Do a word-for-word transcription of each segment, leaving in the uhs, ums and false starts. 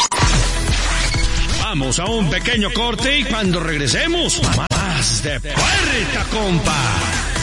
Vamos a un pequeño corte y cuando regresemos, más de Puerta Compa.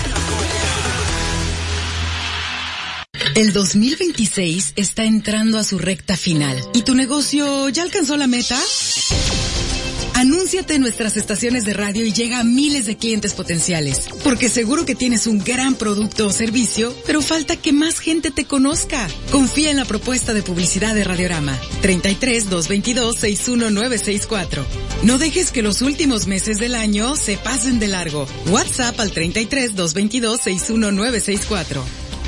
El dos mil veintiséis está entrando a su recta final. ¿Y tu negocio ya alcanzó la meta? Anúnciate en nuestras estaciones de radio y llega a miles de clientes potenciales. Porque seguro que tienes un gran producto o servicio, pero falta que más gente te conozca. Confía en la propuesta de publicidad de Radiorama. treinta y tres, doscientos veintidós, sesenta y uno nueve sesenta y cuatro. No dejes que los últimos meses del año se pasen de largo. WhatsApp al treinta y tres, doscientos veintidós, sesenta y uno nueve sesenta y cuatro.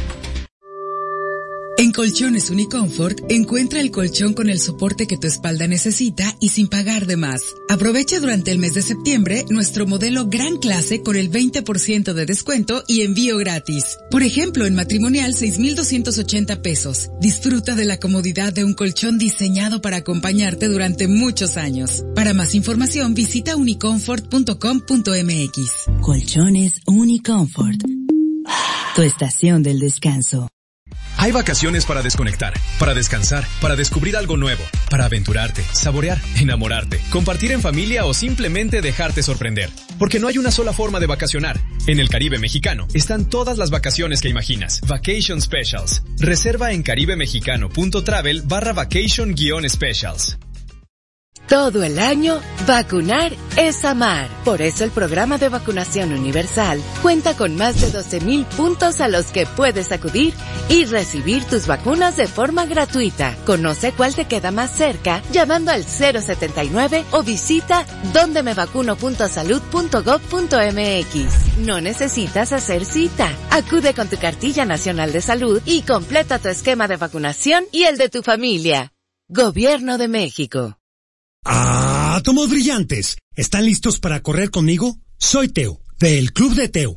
En Colchones Uniconfort, encuentra el colchón con el soporte que tu espalda necesita y sin pagar de más. Aprovecha durante el mes de septiembre nuestro modelo Gran Clase con el veinte por ciento de descuento y envío gratis. Por ejemplo, en matrimonial seis mil doscientos ochenta pesos. Disfruta de la comodidad de un colchón diseñado para acompañarte durante muchos años. Para más información, visita uniconfort punto com punto m x. Colchones Uniconfort. Tu estación del descanso. Hay vacaciones para desconectar, para descansar, para descubrir algo nuevo, para aventurarte, saborear, enamorarte, compartir en familia o simplemente dejarte sorprender. Porque no hay una sola forma de vacacionar. En el Caribe mexicano están todas las vacaciones que imaginas. Vacation Specials. Reserva en caribemexicano.travel barra vacation guión specials. Todo el año, vacunar es amar. Por eso el programa de vacunación universal cuenta con más de doce mil puntos a los que puedes acudir y recibir tus vacunas de forma gratuita. Conoce cuál te queda más cerca llamando al cero setenta y nueve o visita donde me vacuno punto salud punto gob punto m x. No necesitas hacer cita. Acude con tu cartilla nacional de salud y completa tu esquema de vacunación y el de tu familia. Gobierno de México. ¡Átomos brillantes! ¿Están listos para correr conmigo? Soy Teo, del Club de Teo.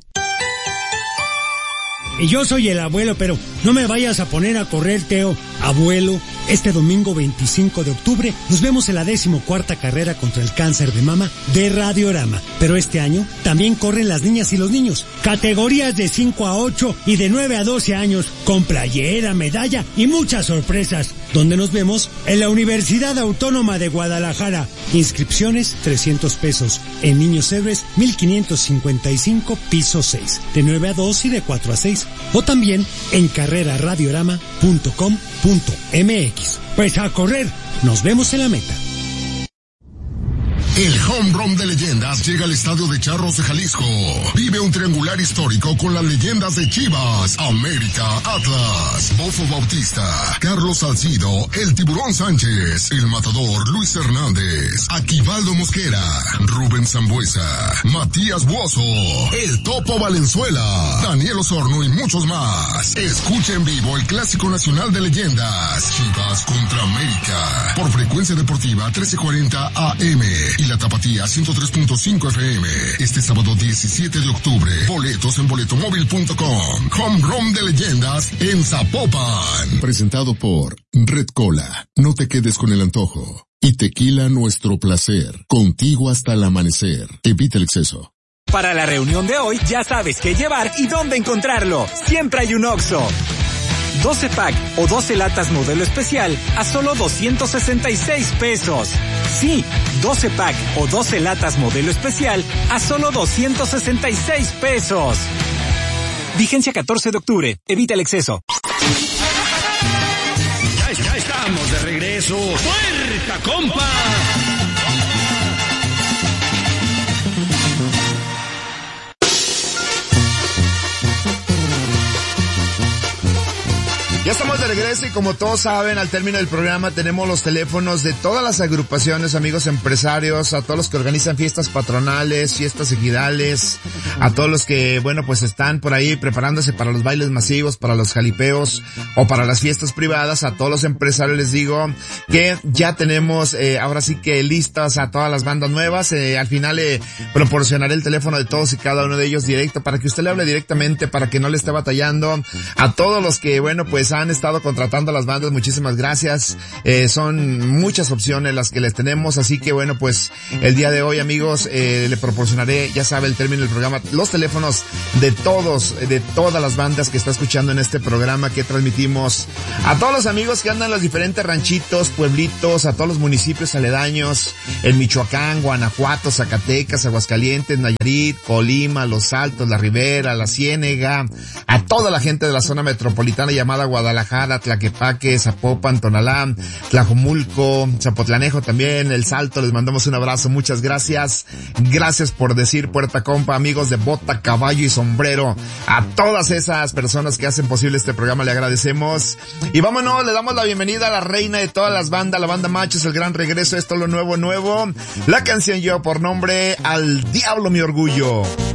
Y yo soy el abuelo, pero no me vayas a poner a correr, Teo. Abuelo, este domingo veinticinco de octubre nos vemos en la decimocuarta carrera contra el cáncer de mama de Radiorama. Pero este año también corren las niñas y los niños. Categorías de cinco a ocho y de nueve a doce años, con playera, medalla y muchas sorpresas. Donde nos vemos en la Universidad Autónoma de Guadalajara. Inscripciones trescientos pesos. En Niños Héroes mil quinientos cincuenta y cinco, piso seis. De nueve a dos y de cuatro a seis. O también en carrera radiorama punto com punto m x. Pues a correr, nos vemos en la meta. El Home Run de Leyendas llega al Estadio de Charros de Jalisco. Vive un triangular histórico con las leyendas de Chivas, América, Atlas, Bofo Bautista, Carlos Salcido, el Tiburón Sánchez, el Matador Luis Hernández, Aquivaldo Mosquera, Rubén Sambuesa, Matías Buoso, el Topo Valenzuela, Daniel Osorno y muchos más. Escucha en vivo el Clásico Nacional de Leyendas, Chivas contra América, por Frecuencia Deportiva trece cuarenta A M. Y la Tapatía ciento tres punto cinco F M. Este sábado diecisiete de octubre. Boletos en boletomóvil punto com. Home Run de Leyendas en Zapopan. Presentado por Red Cola. No te quedes con el antojo. Y Tequila Nuestro Placer. Contigo hasta el amanecer. Evita el exceso. Para la reunión de hoy ya sabes qué llevar y dónde encontrarlo. Siempre hay un Oxxo. doce pack o doce latas modelo especial a solo doscientos sesenta y seis pesos. Sí, doce pack o doce latas modelo especial a solo doscientos sesenta y seis pesos. Vigencia catorce de octubre. Evita el exceso. Ya, ya estamos de regreso. ¡Puerta Compa! Ya estamos de regreso y como todos saben, al término del programa tenemos los teléfonos de todas las agrupaciones, amigos empresarios, a todos los que organizan fiestas patronales, fiestas ejidales, a todos los que, bueno, pues están por ahí preparándose para los bailes masivos, para los jalipeos o para las fiestas privadas. A todos los empresarios les digo que ya tenemos, eh, ahora sí que listas a todas las bandas nuevas. Eh, al final le eh, proporcionaré el teléfono de todos y cada uno de ellos directo para que usted le hable directamente, para que no le esté batallando. A todos los que, bueno, pues han han estado contratando las bandas, muchísimas gracias. Eh, son muchas opciones las que les tenemos, así que bueno, pues el día de hoy, amigos, eh, le proporcionaré, ya sabe el término del programa, los teléfonos de todos, de todas las bandas que está escuchando en este programa que transmitimos a todos los amigos que andan en los diferentes ranchitos, pueblitos, a todos los municipios aledaños, en Michoacán, Guanajuato, Zacatecas, Aguascalientes, Nayarit, Colima, Los Altos, La Ribera, La Ciénega, a toda la gente de la zona metropolitana llamada Guadalajara, Tlaquepaque, Zapopan, Tonalá, Tlajomulco, Zapotlanejo también, El Salto, les mandamos un abrazo, muchas gracias. Gracias por decir Puerta Compa, amigos de Bota, Caballo y Sombrero, a todas esas personas que hacen posible este programa, le agradecemos. Y vámonos, le damos la bienvenida a la reina de todas las bandas, la banda Machos, el gran regreso, esto es lo nuevo, nuevo. La canción lleva por nombre Al Diablo Mi Orgullo.